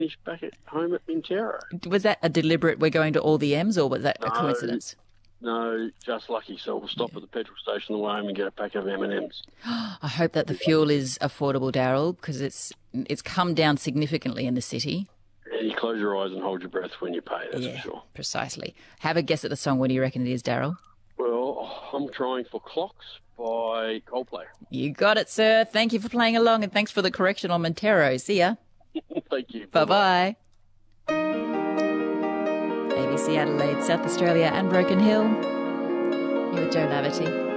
finish back at home at Mintero. Was that a deliberate, we're going to all the M's, or was that a No. coincidence? No, just lucky. So we'll stop at the petrol station on the way home and get a pack of M&Ms. I hope that the fuel is affordable, Daryl, because it's come down significantly in the city. And you close your eyes and hold your breath when you pay, that's for sure. Precisely. Have a guess at the song. What do you reckon it is, Daryl? Well, I'm trying for Clocks by Coldplay. You got it, sir. Thank you for playing along, and thanks for the correction on Montero. See ya. Thank you. Bye-bye. ABC Adelaide, South Australia and Broken Hill. You're with Joe Laverty.